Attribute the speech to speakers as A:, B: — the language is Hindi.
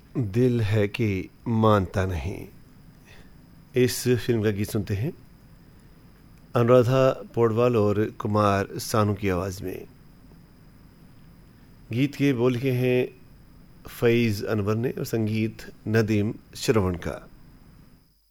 A: दिल है कि मानता नहीं। इस फिल्म का गीत सुनते हैं अनुराधा पौडवाल और कुमार सानू की आवाज़ में। गीत के बोल के हैं फैज़ अनवर ने और संगीत नदीम श्रवण का।